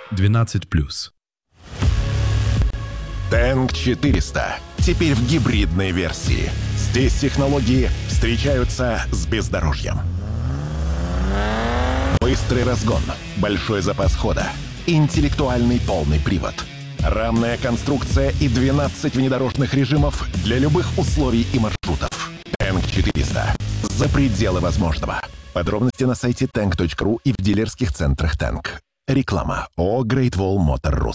12+. Tank 400. Теперь в гибридной версии. Здесь технологии встречаются с бездорожьем. Быстрый разгон, большой запас хода, интеллектуальный полный привод, рамная конструкция и 12 внедорожных режимов для любых условий и маршрутов. Tank 400. За пределы возможного. Подробности на сайте tank.ru и в дилерских центрах Tank. Реклама ООО Great Wall Motor Rus.